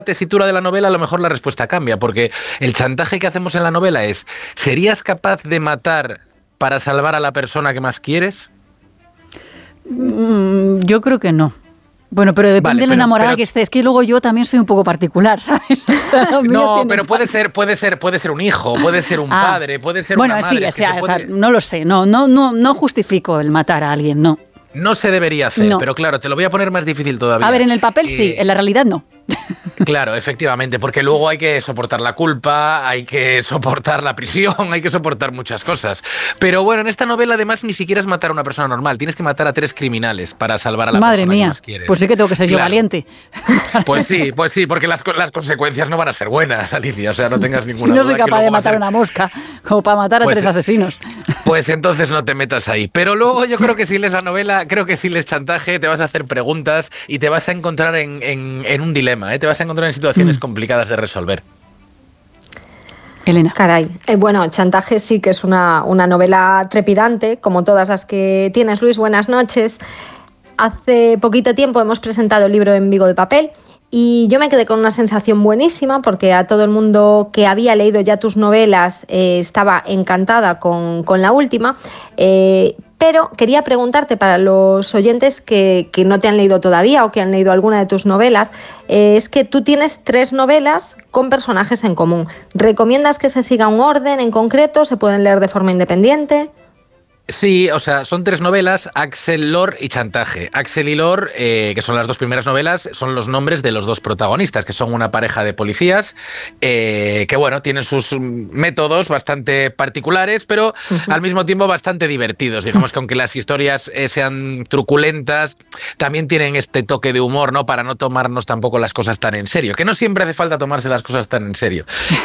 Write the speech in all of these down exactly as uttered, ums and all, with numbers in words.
tesitura de la novela, a lo mejor la respuesta cambia, porque el chantaje que hacemos en la novela es: ¿serías capaz de matar para salvar a la persona que más quieres? Mm, yo creo que no. Bueno, pero depende vale, de lo enamorada pero, que estés. Es que luego yo también soy un poco particular, ¿sabes? O sea, no, pero puede ser, puede ser, puede ser un hijo, puede ser un ah, padre, puede ser bueno, una madre. Bueno, sí, o sea, puede... o sea, no lo sé. No, no, no, no justifico el matar a alguien, no. No se debería hacer, no. Pero claro, te lo voy a poner más difícil todavía. A ver, en el papel eh, sí, en la realidad no. Claro, efectivamente, porque luego hay que soportar la culpa, hay que soportar la prisión, hay que soportar muchas cosas. Pero bueno, en esta novela además ni siquiera es matar a una persona normal, tienes que matar a tres criminales para salvar a la Madre persona mía, que más quieres. Pues sí que tengo que ser claro. yo valiente. Pues sí, pues sí, porque las, las consecuencias no van a ser buenas, Alicia, o sea, no tengas ninguna duda. Si no duda soy capaz de matar a ser... una mosca, como para matar a pues, tres asesinos. Pues entonces no te metas ahí. Pero luego yo creo que si lees la novela, creo que si lees chantaje, te vas a hacer preguntas y te vas a encontrar en, en, en un dilema, ¿eh? Te vas a encontrar en situaciones mm. complicadas de resolver. Elena. Caray. Eh, bueno, Chantaje sí que es una, una novela trepidante, como todas las que tienes, Luis. Buenas noches. Hace poquito tiempo hemos presentado el libro en Vigo de Papel y yo me quedé con una sensación buenísima porque a todo el mundo que había leído ya tus novelas eh, estaba encantada con, con la última. Eh, Pero quería preguntarte, para los oyentes que, que no te han leído todavía o que han leído alguna de tus novelas, eh, es que tú tienes tres novelas con personajes en común. ¿Recomiendas que se siga un orden en concreto? ¿Se pueden leer de forma independiente? Sí, o sea, son tres novelas, Axel, Lor y Chantaje. Axel y Lor, eh, que son las dos primeras novelas, son los nombres de los dos protagonistas, que son una pareja de policías, eh, que bueno, tienen sus métodos bastante particulares, pero uh-huh. al mismo tiempo bastante divertidos. Digamos que aunque las historias eh, sean truculentas, también tienen este toque de humor, ¿no? Para no tomarnos tampoco las cosas tan en serio, que no siempre hace falta tomarse las cosas tan en serio.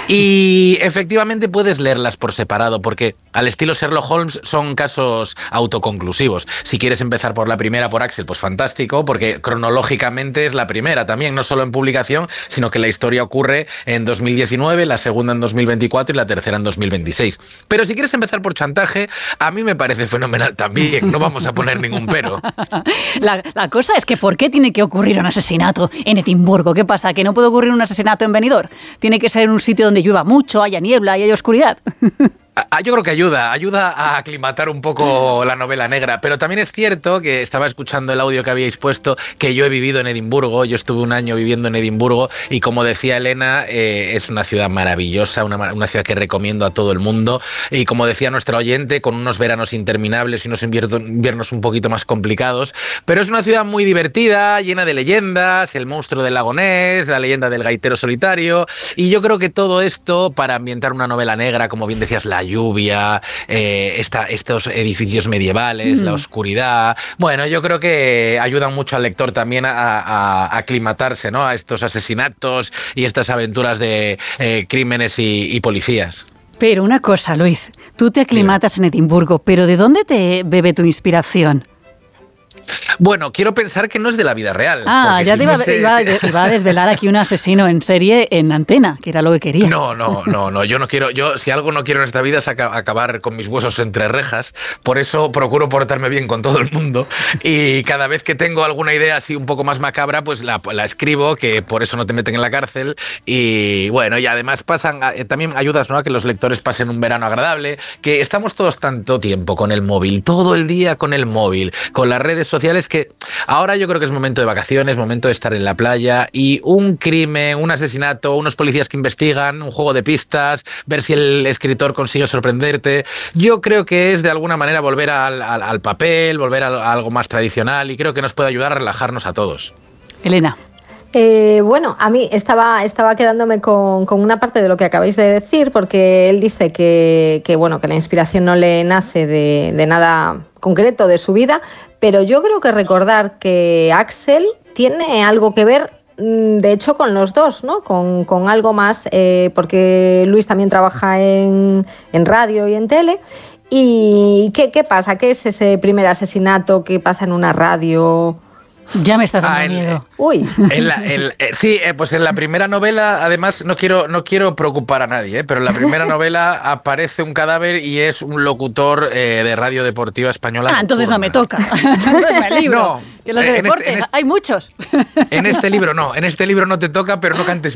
Y efectivamente puedes leerlas por separado, porque al estilo Sherlock Holmes son casos autoconclusivos. Si quieres empezar por la primera, por Axel, pues fantástico, porque cronológicamente es la primera también, no solo en publicación, sino que la historia ocurre en dos mil diecinueve, la segunda en dos mil veinticuatro y la tercera en dos mil veintiséis. Pero si quieres empezar por Chantaje, a mí me parece fenomenal también, no vamos a poner ningún pero. La, la cosa es que ¿por qué tiene que ocurrir un asesinato en Edimburgo? ¿Qué pasa? ¿Que no puede ocurrir un asesinato en Benidorm? ¿Tiene que ser en un sitio donde llueva mucho, haya niebla y haya oscuridad? Yo creo que ayuda, ayuda a aclimatar un poco la novela negra, pero también es cierto que estaba escuchando el audio que habíais puesto, que yo he vivido en Edimburgo, yo estuve un año viviendo en Edimburgo y como decía Elena, eh, es una ciudad maravillosa, una, una ciudad que recomiendo a todo el mundo y como decía nuestra oyente, con unos veranos interminables y unos inviernos un poquito más complicados, pero es una ciudad muy divertida, llena de leyendas, el monstruo del lago Ness, la leyenda del gaitero solitario, y yo creo que todo esto para ambientar una novela negra, como bien decías, la lluvia, eh, esta, estos edificios medievales, mm. la oscuridad. Bueno, yo creo que ayudan mucho al lector también a, a, a aclimatarse, ¿no? A estos asesinatos y estas aventuras de eh, crímenes y, y policías. Pero una cosa, Luis, tú te aclimatas sí. en Edimburgo, pero ¿de dónde te bebe tu inspiración? Bueno, quiero pensar que no es de la vida real. Ah, ya si te iba, fuese... iba, iba a desvelar aquí un asesino en serie en Antena, que era lo que quería. No, no, no, no, yo no quiero, yo si algo no quiero en esta vida es acabar con mis huesos entre rejas, por eso procuro portarme bien con todo el mundo y cada vez que tengo alguna idea así un poco más macabra, pues la, la escribo, que por eso no te meten en la cárcel y bueno, y además pasan, también ayudas, ¿no?, a que los lectores pasen un verano agradable, que estamos todos tanto tiempo con el móvil, todo el día con el móvil, con las redes sociales, que ahora yo creo que es momento de vacaciones, momento de estar en la playa y un crimen, un asesinato, unos policías que investigan, un juego de pistas, ver si el escritor consigue sorprenderte. Yo creo que es de alguna manera volver al, al, al papel, volver a, a algo más tradicional y creo que nos puede ayudar a relajarnos a todos. Elena. Eh, bueno, a mí estaba, estaba quedándome con, con una parte de lo que acabáis de decir, porque él dice que, que, bueno, que la inspiración no le nace de, de nada concreto de su vida, pero yo creo que recordar que Axel tiene algo que ver, de hecho, con los dos, ¿no? Con, con algo más, eh, porque Luis también trabaja en, en radio y en tele. ¿Y qué, qué pasa? ¿Qué es ese primer asesinato que pasa en una radio? Ya me estás dando Ah, en- miedo. Uy, En la- en- eh, sí, eh, pues en la primera novela, además, no quiero, no quiero preocupar a nadie, eh, pero en la primera novela aparece un cadáver y es un locutor eh, de radio deportiva española. Ah, entonces no me nocturna. toca. Entonces me libro. No, Que los de en este- deportes en este- hay muchos. En este libro no, en este libro no te toca, pero no cantes